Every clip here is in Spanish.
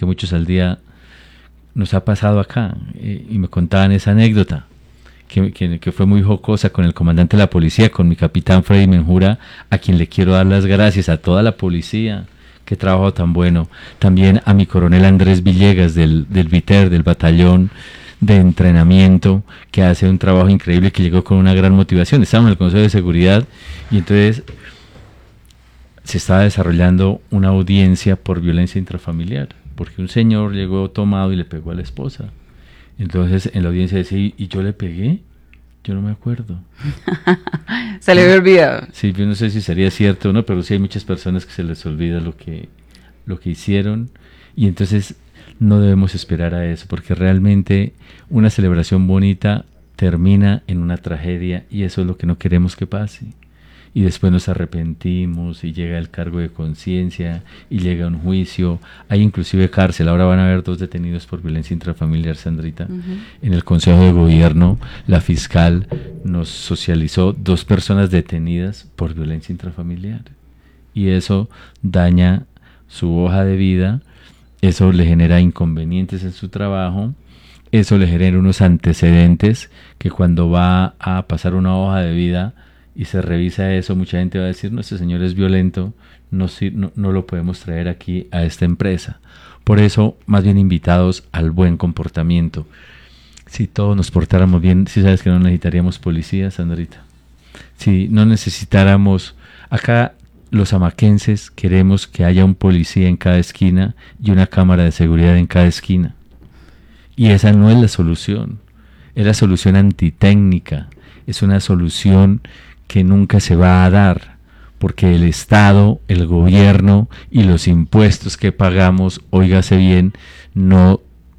que muchos al día nos ha pasado acá, y me contaban esa anécdota que fue muy jocosa con el comandante de la policía, con mi capitán Freddy Menjura, a quien le quiero dar las gracias, a toda la policía, qué trabajo tan bueno, también a mi coronel Andrés Villegas del BITER, del batallón de entrenamiento, que hace un trabajo increíble, que llegó con una gran motivación. Estábamos en el Consejo de Seguridad y entonces se estaba desarrollando una audiencia por violencia intrafamiliar, porque un señor llegó tomado y le pegó a la esposa. Entonces en la audiencia decía, ¿y yo le pegué? Yo no me acuerdo. Se le había olvidado. Sí, yo no sé si sería cierto o no, pero sí hay muchas personas que se les olvida lo que hicieron, y entonces no debemos esperar a eso, porque realmente una celebración bonita termina en una tragedia, y eso es lo que no queremos que pase. Y después nos arrepentimos y llega el cargo de conciencia y llega un juicio, hay inclusive cárcel. Ahora van a haber 2 detenidos por violencia intrafamiliar, Sandrita. En el Consejo de Gobierno la fiscal nos socializó 2 personas detenidas por violencia intrafamiliar, y eso daña su hoja de vida, eso le genera inconvenientes en su trabajo, eso le genera unos antecedentes que cuando va a pasar una hoja de vida y se revisa eso, mucha gente va a decir, no, este señor es violento, no lo podemos traer aquí a esta empresa. Por eso, más bien invitados al buen comportamiento. Si todos nos portáramos bien, si sabes que no necesitaríamos policías, Sandrita. Si no necesitáramos, acá los amaquenses queremos que haya un policía en cada esquina y una cámara de seguridad en cada esquina. Y esa no es la solución, es la solución antitécnica, es una solución que nunca se va a dar, porque el Estado, el gobierno y los impuestos que pagamos, óigase bien, no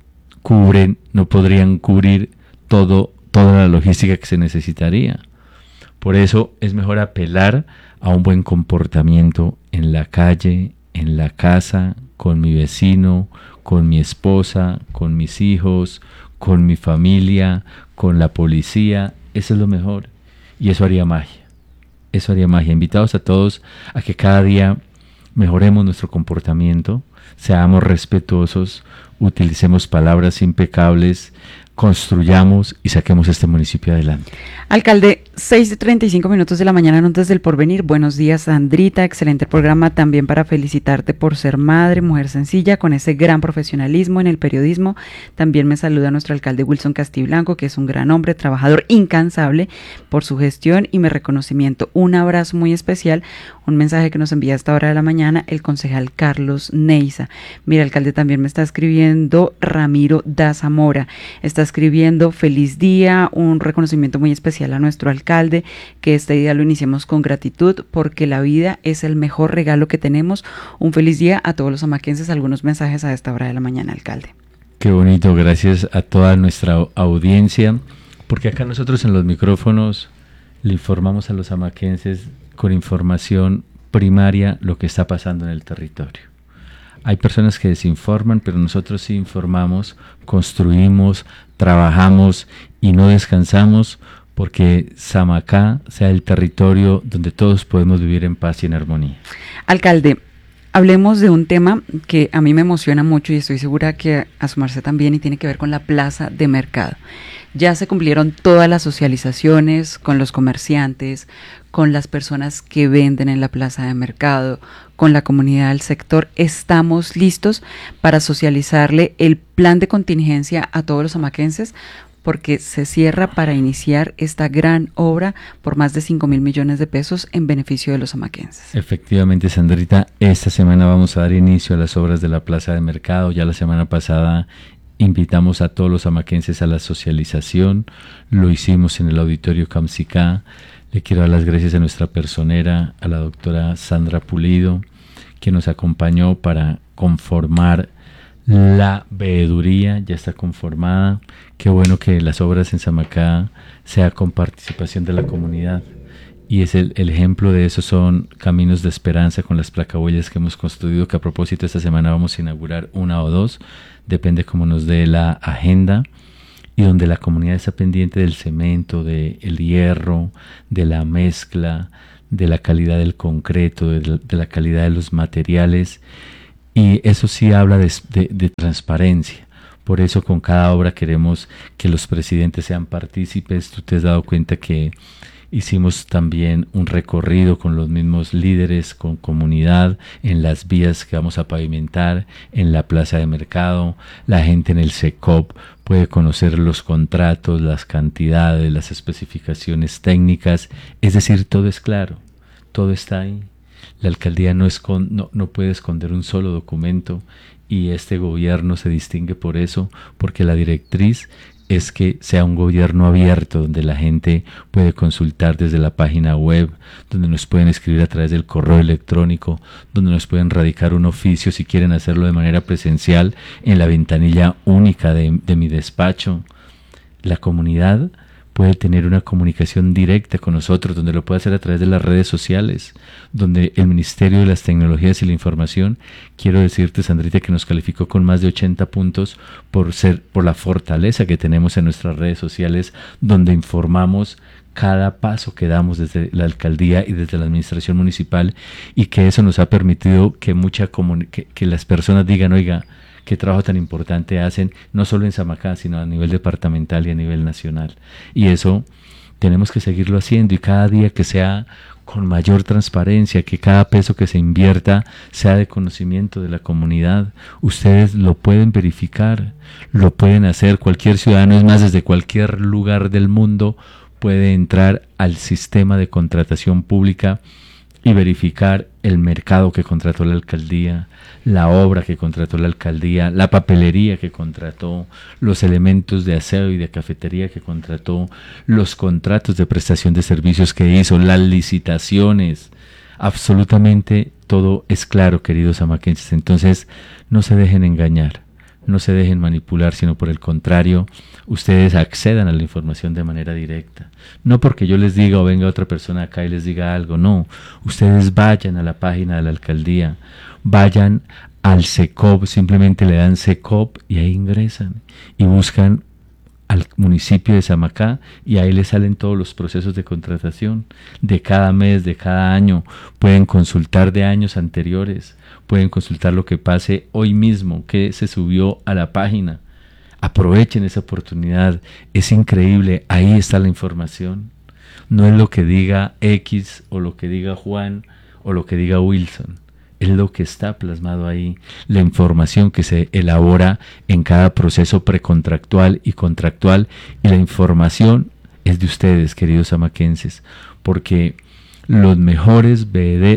podrían cubrir toda la logística que se necesitaría. Por eso es mejor apelar a un buen comportamiento en la calle, en la casa, con mi vecino, con mi esposa, con mis hijos, con mi familia, con la policía. Eso es lo mejor. Y eso haría magia. Eso haría magia. Invitados a todos a que cada día mejoremos nuestro comportamiento, seamos respetuosos, utilicemos palabras impecables, construyamos y saquemos este municipio adelante. Alcalde, 6:35 de la mañana, Notas del Porvenir. Buenos días, Sandrita, excelente programa, también para felicitarte por ser madre, mujer sencilla, con ese gran profesionalismo en el periodismo. También me saluda nuestro alcalde Wilson Castiblanco, que es un gran hombre, trabajador, incansable por su gestión y mi reconocimiento. Un abrazo muy especial, un mensaje que nos envía a esta hora de la mañana el concejal Carlos Neiza. Mira, alcalde, también me está escribiendo Ramiro da Zamora, está escribiendo feliz día, un reconocimiento muy especial a nuestro alcalde, que este día lo iniciemos con gratitud porque la vida es el mejor regalo que tenemos. Un feliz día a todos los amaquenses. Algunos mensajes a esta hora de la mañana, alcalde. Qué bonito, gracias a toda nuestra audiencia, porque acá nosotros en los micrófonos le informamos a los amaquenses con información primaria lo que está pasando en el territorio. Hay personas que desinforman, pero nosotros sí informamos, construimos, trabajamos y no descansamos, porque Samacá sea el territorio donde todos podemos vivir en paz y en armonía. Alcalde, hablemos de un tema que a mí me emociona mucho y estoy segura que a su merced también, y tiene que ver con la plaza de mercado. Ya se cumplieron todas las socializaciones con los comerciantes, con las personas que venden en la plaza de mercado, con la comunidad del sector. Estamos listos para socializarle el plan de contingencia a todos los amaquenses, porque se cierra para iniciar esta gran obra por más de 5.000 millones de pesos en beneficio de los amaquenses. Efectivamente, Sandrita, esta semana vamos a dar inicio a las obras de la plaza de mercado. Ya la semana pasada invitamos a todos los amaquenses a la socialización, lo hicimos en el auditorio Camsicá. Le quiero dar las gracias a nuestra personera, a la doctora Sandra Pulido, que nos acompañó para conformar la veeduría. Ya está conformada. Qué bueno que las obras en Samacá sea con participación de la comunidad, y es el ejemplo de eso son Caminos de Esperanza con las placahuellas que hemos construido, que a propósito esta semana vamos a inaugurar 1 o 2, depende cómo nos dé la agenda, y donde la comunidad está pendiente del cemento, del hierro, de la mezcla, de la calidad del concreto, de la calidad de los materiales. Y eso sí habla de transparencia. Por eso con cada obra queremos que los presidentes sean partícipes. Tú te has dado cuenta que hicimos también un recorrido con los mismos líderes, con comunidad, en las vías que vamos a pavimentar, en la plaza de mercado. La gente en el SECOP puede conocer los contratos, las cantidades, las especificaciones técnicas. Es decir, todo es claro, todo está ahí. La alcaldía no puede esconder un solo documento, y este gobierno se distingue por eso, porque la directriz es que sea un gobierno abierto, donde la gente puede consultar desde la página web, donde nos pueden escribir a través del correo electrónico, donde nos pueden radicar un oficio si quieren hacerlo de manera presencial en la ventanilla única de mi despacho. La comunidad puede tener una comunicación directa con nosotros, donde lo puede hacer a través de las redes sociales, donde el Ministerio de las Tecnologías y la Información, quiero decirte, Sandrita, que nos calificó con más de 80 puntos por la fortaleza que tenemos en nuestras redes sociales, donde informamos cada paso que damos desde la alcaldía y desde la administración municipal, y que eso nos ha permitido que que las personas digan, oiga, qué trabajo tan importante hacen, no solo en Samacá, sino a nivel departamental y a nivel nacional. Y eso tenemos que seguirlo haciendo, y cada día que sea con mayor transparencia, que cada peso que se invierta sea de conocimiento de la comunidad. Ustedes lo pueden verificar, lo pueden hacer, cualquier ciudadano, es más, desde cualquier lugar del mundo puede entrar al sistema de contratación pública y verificar el mercado que contrató la alcaldía, la obra que contrató la alcaldía, la papelería que contrató, los elementos de aseo y de cafetería que contrató, los contratos de prestación de servicios que hizo, las licitaciones. Absolutamente todo es claro, queridos samaquenses. Entonces, no se dejen engañar, no se dejen manipular, sino por el contrario, ustedes accedan a la información de manera directa. No porque yo les diga o venga otra persona acá y les diga algo, no. Ustedes vayan a la página de la alcaldía, vayan al SECOP, simplemente le dan SECOP y ahí ingresan y buscan al municipio de Samacá, y ahí les salen todos los procesos de contratación de cada mes, de cada año. Pueden consultar de años anteriores, pueden consultar lo que pase hoy mismo, que se subió a la página. Aprovechen esa oportunidad, es increíble, ahí está la información. No es lo que diga X o lo que diga Juan o lo que diga Wilson, es lo que está plasmado ahí, la información que se elabora en cada proceso precontractual y contractual, y la información es de ustedes, queridos samaquenses, porque los mejores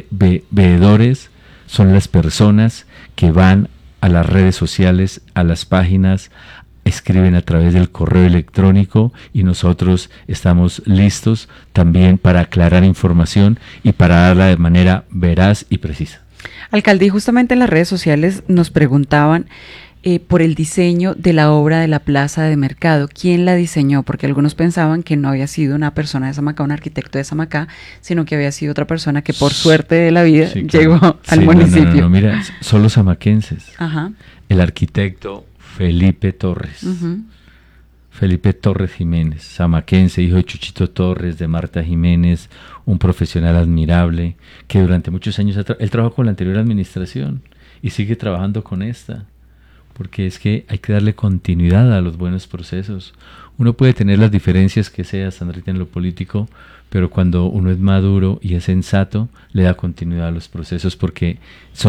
veedores son las personas que van a las redes sociales, a las páginas, escriben a través del correo electrónico, y nosotros estamos listos también para aclarar información y para darla de manera veraz y precisa. Alcalde, y justamente en las redes sociales nos preguntaban por el diseño de la obra de la plaza de mercado. ¿Quién la diseñó? Porque algunos pensaban que no había sido una persona de Samacá, un arquitecto de Samacá, sino que había sido otra persona que por suerte de la vida llegó al municipio. No, mira, solo samaquenses. Ajá. El arquitecto Felipe Torres. Uh-huh. Felipe Torres Jiménez, samaquense, hijo de Chuchito Torres, de Marta Jiménez, un profesional admirable, que durante muchos años él trabajó con la anterior administración y sigue trabajando con esta, porque es que hay que darle continuidad a los buenos procesos. Uno puede tener las diferencias que sea, Sandrita, en lo político, pero cuando uno es maduro y es sensato, le da continuidad a los procesos, porque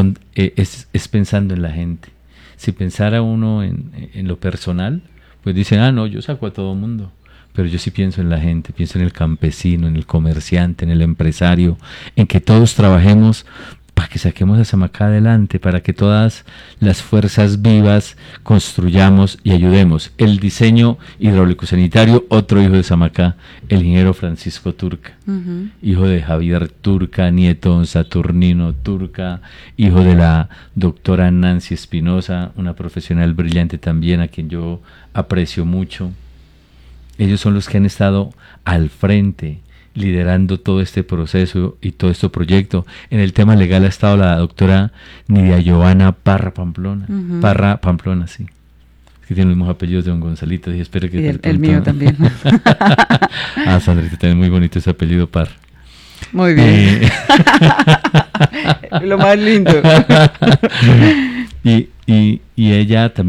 es pensando en la gente. Si pensara uno en lo personal, pues dicen, no, yo saco a todo mundo, pero yo sí pienso en la gente, pienso en el campesino, en el comerciante, en el empresario, en que todos trabajemos para que saquemos a Samacá adelante, para que todas las fuerzas vivas construyamos y ayudemos. El diseño hidráulico sanitario, otro hijo de Samacá, el ingeniero Francisco Turca, hijo de Javier Turca, nieto de Saturnino Turca, hijo de la doctora Nancy Espinosa, una profesional brillante también, a quien yo aprecio mucho. Ellos son los que han estado al frente, liderando todo este proceso y todo este proyecto. En el tema legal ha estado la doctora Nidia Giovanna Parra Pamplona. Parra Pamplona, sí. Es que tiene los mismos apellidos de don Gonzalito. Y espero que el mío también. Sandrita, también muy bonito ese apellido, Parra. Muy bien. Lo más lindo. Y ella también